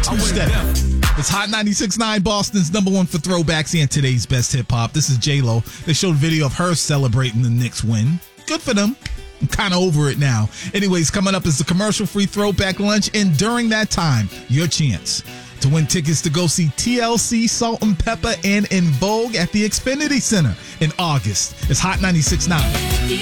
two-step. It's Hot 96.9, Boston's number one for throwbacks and today's best hip-hop. This is J-Lo. They showed a video of her celebrating the Knicks win. Good for them. I'm kind of over it now. Anyways, coming up is the commercial-free throwback lunch, and during that time, your chance to win tickets to go see TLC, Salt and Pepper, and En Vogue at the Xfinity Center in August. It's Hot 96.9.